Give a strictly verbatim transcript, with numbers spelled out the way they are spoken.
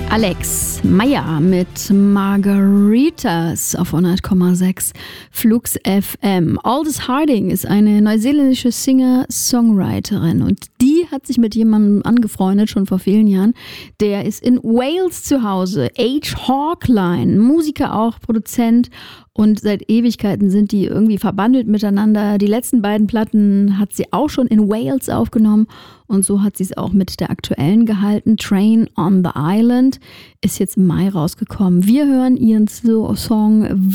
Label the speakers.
Speaker 1: Alex Meyer mit Margaritas auf hundert Komma sechs Flux F M. Aldous Harding ist eine neuseeländische Singer-Songwriterin und die hat sich mit jemandem angefreundet, schon vor vielen Jahren. Der ist in Wales zu Hause. H. Hawkline, Musiker auch, Produzent. Und seit Ewigkeiten sind die irgendwie verbandelt miteinander. Die letzten beiden Platten hat sie auch schon in Wales aufgenommen. Und so hat sie es auch mit der aktuellen gehalten. Train on the Island ist jetzt im Mai rausgekommen. Wir hören ihren Song